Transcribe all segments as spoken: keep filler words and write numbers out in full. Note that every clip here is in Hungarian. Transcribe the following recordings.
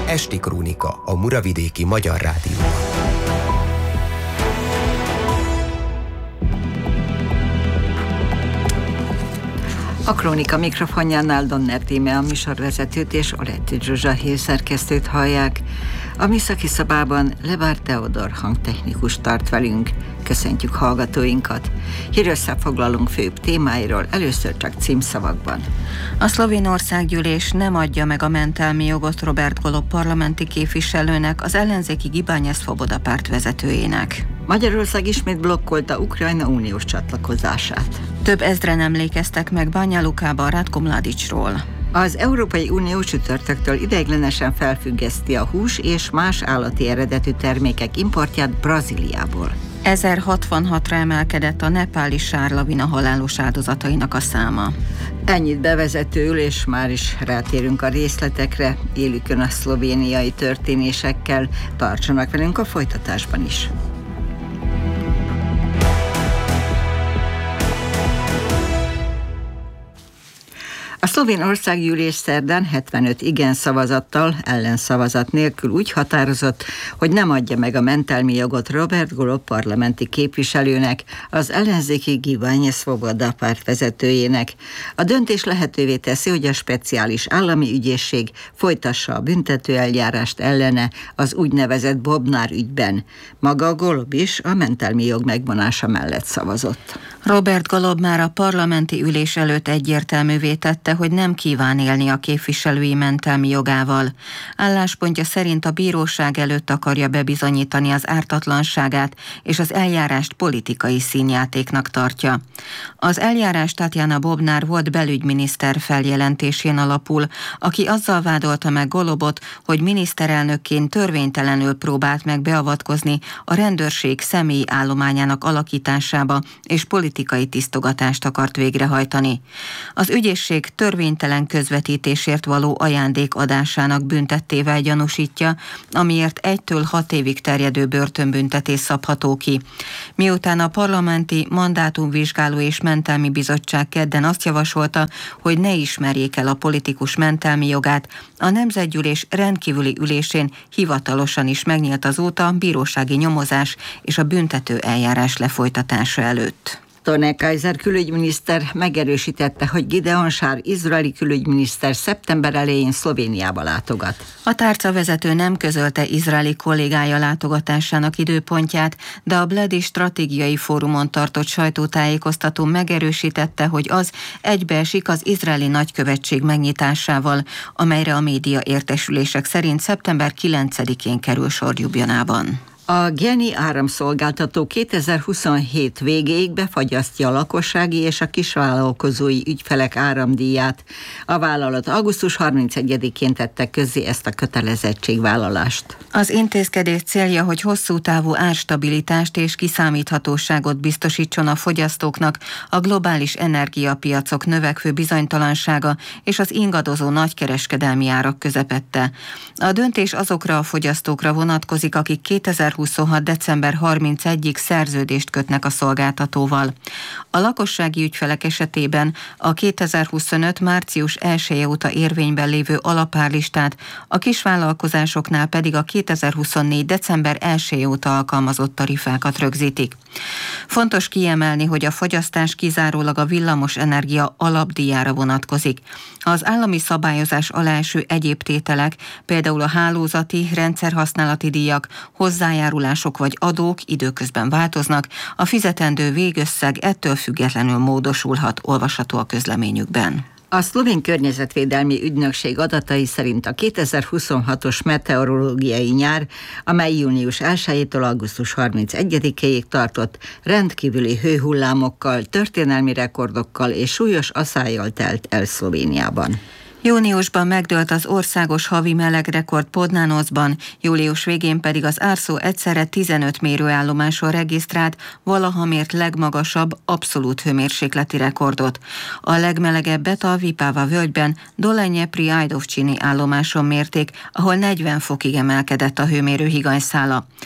Esti Krónika a Muravidéki Magyar Rádióban. A Krónika mikrofonjánál Donner Tíme a műsorvezetőt és Oletti Zsuzsa hírszerkesztőt hallják. A műszaki szobában Lebár Teodor hangtechnikus tart velünk. Köszöntjük hallgatóinkat. Hírösszefoglalunk főbb témáiról, először csak címszavakban. A szlovén országgyűlés nem adja meg a mentelmi jogot Robert Golob parlamenti képviselőnek, az ellenzéki Gibány Svoboda párt vezetőjének. Magyarország ismét blokkolta Ukrajna uniós csatlakozását. Több ezren emlékeztek meg Banja Lukában Ratko Mladićról. Az Európai Unió csütörtöktől ideiglenesen felfüggeszti a hús és más állati eredetű termékek importját Brazíliából. ezerhatvanhatra emelkedett a nepáli sárlavina halálos áldozatainak a száma. Ennyit bevezetőül, és már is rátérünk a részletekre. Élükön a szlovéniai történésekkel. Tartsanak velünk a folytatásban is. A szlovén országgyűlés szerdán hetvenöt igen szavazattal, ellenszavazat nélkül úgy határozott, hogy nem adja meg a mentelmi jogot Robert Golob parlamenti képviselőnek, az ellenzéki Gibány Svoboda párt vezetőjének. A döntés lehetővé teszi, hogy a speciális állami ügyészség folytassa a büntetőeljárást ellene az úgynevezett Bobnár ügyben. Maga Golob is a mentelmi jog megvonása mellett szavazott. Robert Golob már a parlamenti ülés előtt egyértelművé tette, hogy nem kíván élni a képviselői mentelmi jogával. Álláspontja szerint a bíróság előtt akarja bebizonyítani az ártatlanságát, és az eljárást politikai színjátéknak tartja. Az eljárás Tatjana Bobnár volt belügyminiszter feljelentésén alapul, aki azzal vádolta meg Golobot, hogy miniszterelnökként törvénytelenül próbált meg beavatkozni a rendőrség személyi állományának alakításába, és politikai tisztogatást akart végrehajtani. Az ügyészség törvénytelen közvetítésért való ajándék adásának büntettével gyanúsítja, amiért egytől hat évig terjedő börtönbüntetés szabható ki. Miután a parlamenti mandátumvizsgáló és mentelmi bizottság kedden azt javasolta, hogy ne ismerjék el a politikus mentelmi jogát, a Nemzetgyűlés rendkívüli ülésén hivatalosan is megnyílt azóta bírósági nyomozás és a büntető eljárás lefolytatása előtt. Tone Kaiser külügyminiszter megerősítette, hogy Gideon Sár izraeli külügyminiszter szeptember elején Szlovéniába látogat. A tárcavezető nem közölte izraeli kollégája látogatásának időpontját, de a Bledi stratégiai fórumon tartott sajtótájékoztató megerősítette, hogy az egybeesik az izraeli nagykövetség megnyitásával, amelyre a média értesülések szerint szeptember kilencedikén kerül sor Ljubljanában. A Geni áramszolgáltató kétezer-huszonhét végéig befagyasztja a lakossági és a kisvállalkozói ügyfelek áramdíját. A vállalat augusztus harmincegyedikén tette közzé ezt a kötelezettségvállalást. Az intézkedés célja, hogy hosszú távú árstabilitást és kiszámíthatóságot biztosítson a fogyasztóknak a globális energiapiacok növekvő bizonytalansága és az ingadozó nagykereskedelmi árak közepette. A döntés azokra a fogyasztókra vonatkozik, akik kétezer-huszonhat. december harmincegyedikéig szerződést kötnek a szolgáltatóval. A lakossági ügyfelek esetében a kétezer-huszonöt. március elseje óta érvényben lévő alapárlistát, a kisvállalkozásoknál pedig a kétezer-huszonnégy. december elseje óta alkalmazott tarifákat rögzítik. Fontos kiemelni, hogy a fogyasztás kizárólag a villamos energia alapdíjára vonatkozik. Az állami szabályozás alá eső egyéb tételek, például a hálózati, rendszerhasználati díjak, hozzájárulások vagy adók időközben változnak, a fizetendő végösszeg ettől függetlenül módosulhat, olvasható a közleményükben. A szlovén környezetvédelmi ügynökség adatai szerint a kétezer-huszonhatos meteorológiai nyár, amely június elsejétől augusztus harmincegyedikéig tartott, rendkívüli hőhullámokkal, történelmi rekordokkal és súlyos aszályjal telt el Szlovéniában. Júniusban megdőlt az országos havi melegrekord Podnánozban, július végén pedig az Árszó egyszerre tizenöt mérőállomáson regisztrált valaha mért legmagasabb abszolút hőmérsékleti rekordot. A legmelegebbet a Vipava völgyben, Dolenyepri Ajdovcsini állomáson mérték, ahol negyven fokig emelkedett a hőmérő higanyszála.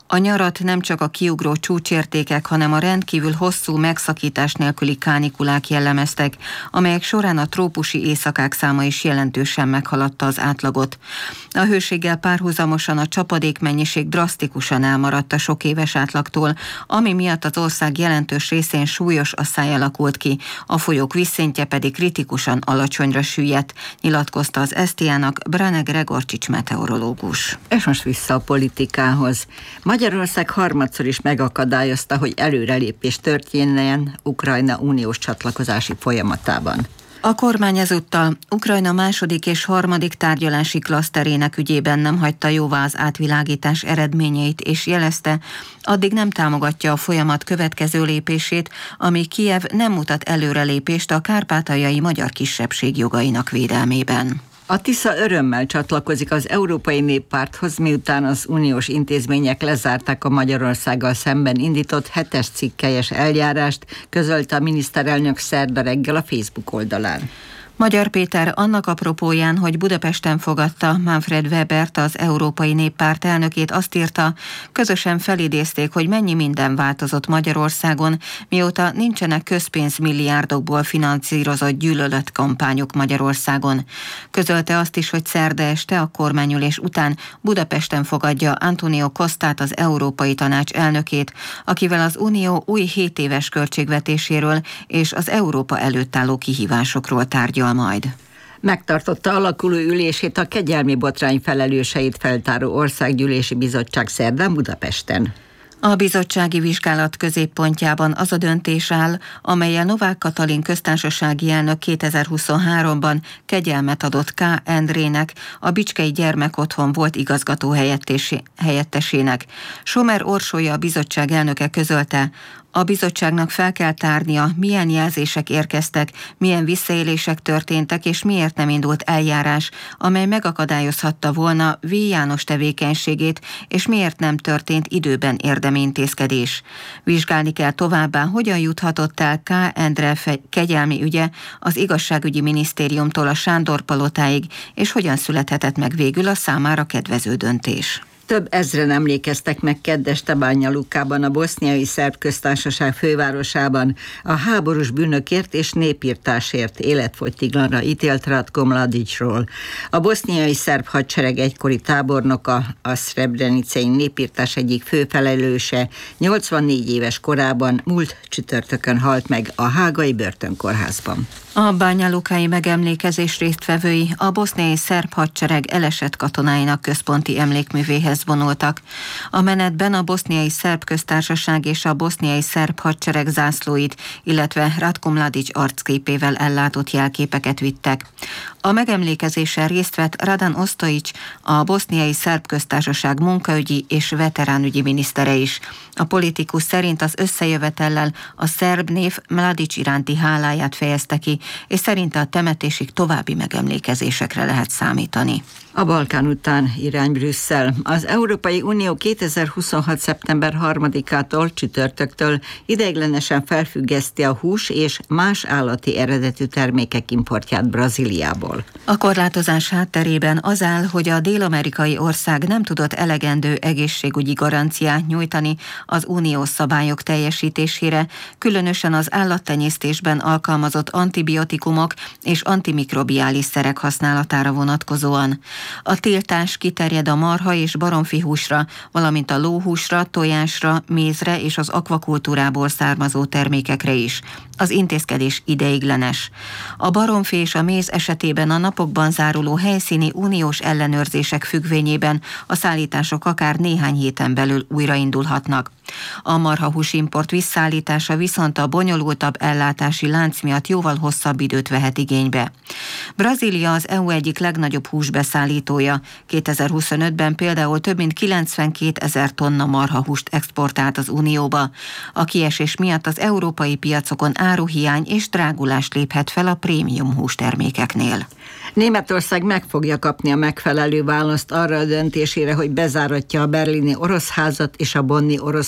A nyarat nem csak a kiugró csúcsértékek, hanem a rendkívül hosszú megszakítás nélküli kánikulák jellemeztek, amelyek során a trópusi éjszakák száma is jelentősen meghaladta az átlagot. A hőséggel párhuzamosan a csapadékmennyiség drasztikusan elmaradt a sok éves átlagtól, ami miatt az ország jelentős részén súlyos asszály alakult ki, a folyók vízszintje pedig kritikusan alacsonyra süllyedt, nyilatkozta az es té á-nak Brane Gregorcsics meteorológus. És most vissza a politikához. Magyarország harmadszor is megakadályozta, hogy előrelépés történjen Ukrajna uniós csatlakozási folyamatában. A kormány ezúttal Ukrajna második és harmadik tárgyalási klaszterének ügyében nem hagyta jóvá az átvilágítás eredményeit, és jelezte, addig nem támogatja a folyamat következő lépését, amíg Kijev nem mutat előrelépést a kárpátaljai magyar kisebbség jogainak védelmében. A Tisza örömmel csatlakozik az Európai Néppárthoz, miután az uniós intézmények lezárták a Magyarországgal szemben indított hetes cikkelyes eljárást, közölte a miniszterelnök szerda reggel a Facebook oldalán. Magyar Péter annak apropóján, hogy Budapesten fogadta Manfred Webert, az Európai Néppárt elnökét, azt írta, közösen felidézték, hogy mennyi minden változott Magyarországon, mióta nincsenek közpénzmilliárdokból finanszírozott gyűlöletkampányok Magyarországon. Közölte azt is, hogy szerda este a kormányülés után Budapesten fogadja Antonio Costát, az Európai Tanács elnökét, akivel az Unió új hét éves költségvetéséről és az Európa előtt álló kihívásokról tárgyal majd. Megtartotta alakuló ülését a kegyelmi botrány felelőseit feltáró országgyűlési bizottság szerdán Budapesten. A bizottsági vizsgálat középpontjában az a döntés áll, amellyel Novák Katalin köztársasági elnök kétezer-huszonháromban kegyelmet adott K. Endrének, a Bicskei Gyermekotthon volt igazgató helyettesének. Somer Orsolya, a bizottság elnöke közölte, a bizottságnak fel kell tárnia, milyen jelzések érkeztek, milyen visszaélések történtek, és miért nem indult eljárás, amely megakadályozhatta volna V. János tevékenységét, és miért nem történt időben érdemi intézkedés. Vizsgálni kell továbbá, hogyan juthatott el K. Endre kegyelmi ügye az igazságügyi minisztériumtól a Sándor palotáig, és hogyan születhetett meg végül a számára kedvező döntés. Több ezren emlékeztek meg kedeste Banja Lukában, a boszniai szerb köztársaság fővárosában a háborús bűnökért és népírtásért életfogytiglanra ítélt Ratko Mladićról. A boszniai szerb hadsereg egykori tábornoka, a szrebrenicei népírtás egyik főfelelőse nyolcvannégy éves korában múlt csütörtökön halt meg a hágai börtönkórházban. A bányalukai megemlékezés résztvevői a boszniai szerb hadsereg elesett katonáinak központi emlékművéhez vonultak. A menetben a boszniai szerb köztársaság és a boszniai szerb hadsereg zászlóit, illetve Ratko Mladić arcképével ellátott jelképeket vittek. A megemlékezésen részt vett Radan Ostojić, a boszniai szerb köztársaság munkaügyi és veteránügyi minisztere is. A politikus szerint az összejövetellel a szerb név Mladić iránti háláját fejezte ki, és szerinte a temetésig további megemlékezésekre lehet számítani. A Balkán után irány Brüsszel. Az Európai Unió kétezer-huszonhat. szeptember harmadikától csütörtöktől ideiglenesen felfüggeszti a hús és más állati eredetű termékek importját Brazíliából. A korlátozás hátterében az áll, hogy a dél-amerikai ország nem tudott elegendő egészségügyi garanciát nyújtani az uniós szabályok teljesítésére, különösen az állattenyésztésben alkalmazott antibiotikumok és antimikrobiális szerek használatára vonatkozóan. A tiltás kiterjed a marha és baromfihúsra, valamint a lóhúsra, tojásra, mézre és az akvakultúrából származó termékekre is. Az intézkedés ideiglenes. A baromfi és a méz esetében a napokban záruló helyszíni uniós ellenőrzések függvényében a szállítások akár néhány héten belül újraindulhatnak. A marhahús import visszaállítása viszont a bonyolultabb ellátási lánc miatt jóval hosszabb időt vehet igénybe. Brazília az é u egyik legnagyobb húsbeszállítója. kétezer-huszonötben például több mint kilencvenkétezer tonna marhahúst exportált az Unióba. A kiesés miatt az európai piacokon áruhiány és drágulás léphet fel a prémium hústermékeknél. Németország meg fogja kapni a megfelelő választ arra a döntésére, hogy bezáratja a berlini oroszházat és a bonni orosz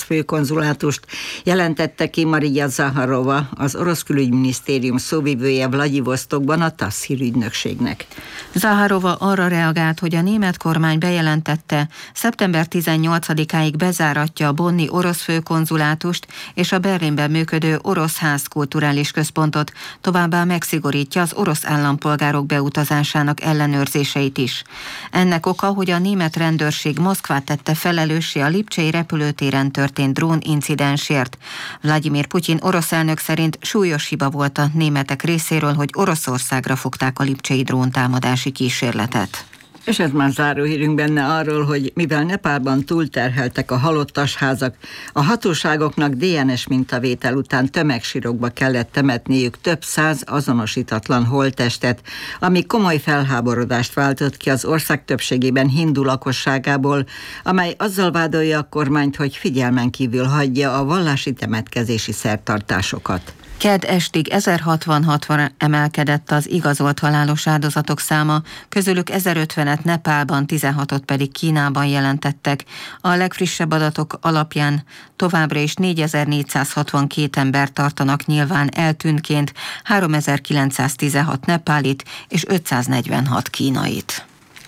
főkonzulátust, jelentette ki Maria Zaharova, az orosz külügyminisztérium szóvivője Vladivosztokban a TASZ hírügynökségnek. Zaharova arra reagált, hogy a német kormány bejelentette, szeptember tizennyolcadikáig bezáratja a bonni orosz főkonzulátust és a Berlinben működő Orosz Ház kulturális központot, továbbá megszigorítja az orosz állampolgárok beutazásának ellenőrzéseit is. Ennek oka, hogy a német rendőrség Moszkvát tette felelőssé a lipcsei repülőtéren történt drónincidensért. Vladimir Putyin orosz elnök szerint súlyos hiba volt a németek részéről, hogy Oroszországra fogták a lipcsei dróntámadási kísérletet. És ez már záró hírünk benne arról, hogy mivel Nepálban túlterheltek a halottasházak, a hatóságoknak dé en es mintavétel után tömegsirokba kellett temetniük több száz azonosítatlan holttestet, ami komoly felháborodást váltott ki az ország többségében hindu lakosságából, amely azzal vádolja a kormányt, hogy figyelmen kívül hagyja a vallási temetkezési szertartásokat. Kedd estig ezerhatvanhatra emelkedett az igazolt halálos áldozatok száma, közülük ezerötvenet Nepálban, tizenhatot pedig Kínában jelentettek. A legfrissebb adatok alapján továbbra is négyezer-négyszázhatvankét ember tartanak nyilván eltűntként, háromezer-kilencszáztizenhat nepálit és ötszáznegyvenhat kínait.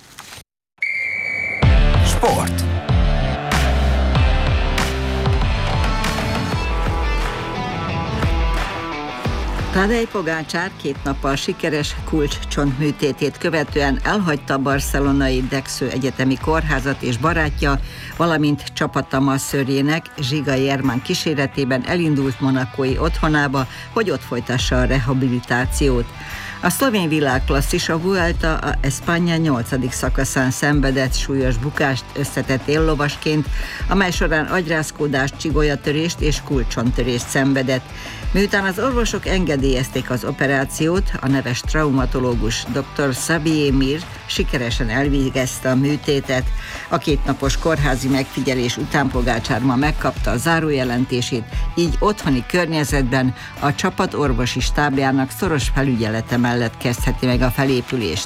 Sport. Tadej Pogačar két nappal sikeres kulcscsontműtétét követően elhagyta a barcelonai Dexő Egyetemi Kórházat, és barátja, valamint csapata masszörjének, Zsiga Jerman kíséretében elindult monakói otthonába, hogy ott folytassa a rehabilitációt. A szlovén világklasszis a Vuelta a España nyolcadik szakaszán szenvedett súlyos bukást összetett éllovasként, amely során agyrázkódást, csigolyatörést és kulcsontörést szenvedett. Miután az orvosok engedélyezték az operációt, a neves traumatológus dr. Xavier Mir sikeresen elvégezte a műtétet. A kétnapos kórházi megfigyelés után Pogačar ma megkapta a zárójelentését, így otthoni környezetben a csapat orvosi stábjának szoros felügyelete mellett kezdheti meg a felépülést.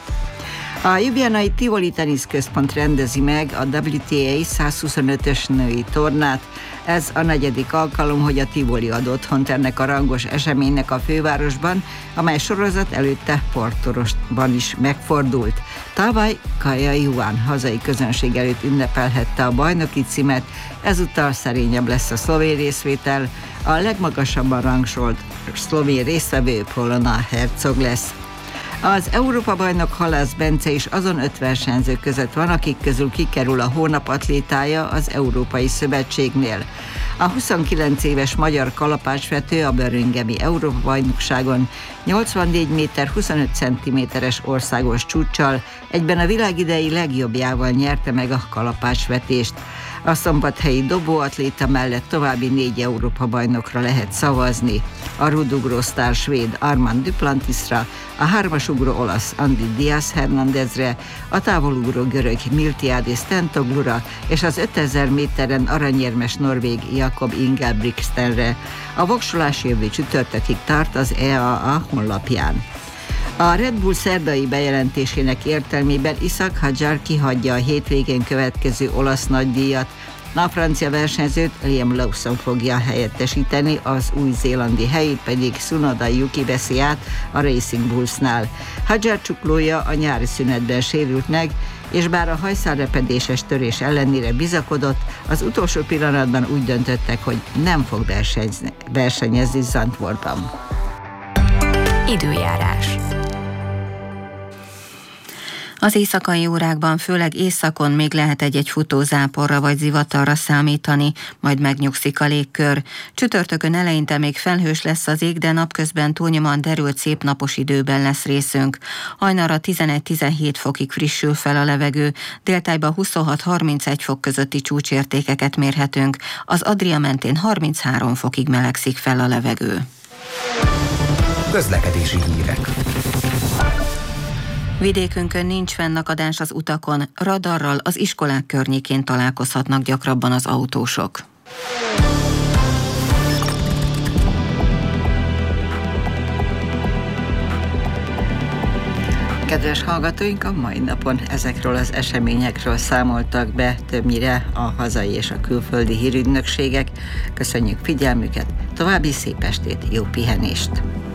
A ljubljanai Tivoli teniszközpont rendezi meg a dupla vé té á százhuszonötös női tornát. Ez a negyedik alkalom, hogy a Tivoli ad otthont ennek a rangos eseménynek a fővárosban, amely sorozat előtte Portorosban is megfordult. Tavaly Kaja Juan hazai közönség előtt ünnepelhette a bajnoki címet, ezúttal szerényebb lesz a szlovén részvétel, a legmagasabban rangsolt szlovén résztvevő Polona Hercog lesz. Az Európa-bajnok Halász Bence is azon öt versenyző között van, akik közül kikerül a hónap atlétája az Európai Szövetségnél. A huszonkilenc éves magyar kalapácsvető a Birminghami Európa-bajnokságon nyolcvannégy méter huszonöt centiméteres országos csúccsal, egyben a világ idei legjobbjával nyerte meg a kalapácsvetést. A szombathelyi dobóatléta mellett további négy Európa-bajnokra lehet szavazni. A rudugró sztár svéd Armand Duplantisra, a hármasugró olasz Andy Diaz Hernándezre, a távolugró görög Miltiades Tentoglura és az ötezer méteren aranyérmes norvég Jakob Ingebrigtsenre. A voksolás jövő csütörtökig tart az é á á honlapján. A Red Bull szerdai bejelentésének értelmében Ishak Hadjar kihagyja a hétvégén következő olasz nagydíjat. A francia versenyzőt Liam Lawson fogja helyettesíteni, az új-zélandi helyét pedig Tsunoda Yuki veszi át a Racing Bullsnál. Hadjar csuklója a nyári szünetben sérült meg, és bár a hajszálrepedéses törés ellenére bizakodott, az utolsó pillanatban úgy döntöttek, hogy nem fog versenyezni, versenyezni Zandvoortban. Időjárás. Az éjszakai órákban, főleg északon még lehet egy-egy futózáporra vagy zivatarra számítani, majd megnyugszik a légkör. Csütörtökön eleinte még felhős lesz az ég, de napközben túlnyomóan derült szép napos időben lesz részünk. Hajnalra tizenegy-tizenhét fokig frissül fel a levegő, déltájban huszonhat-harmincegy fok közötti csúcsértékeket mérhetünk, az Adria mentén harminchárom fokig melegszik fel a levegő. Közlekedési hírek. Vidékünkön nincs fennakadás az utakon, radarral az iskolák környékén találkozhatnak gyakrabban az autósok. Kedves hallgatóink, a mai napon ezekről az eseményekről számoltak be többnyire a hazai és a külföldi hírügynökségek. Köszönjük figyelmüket, további szép estét, jó pihenést!